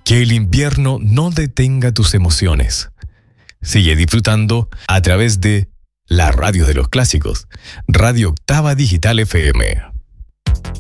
Que el invierno no detenga tus emociones. Sigue disfrutando a través de la radio de los clásicos, Radio Octava Digital FM.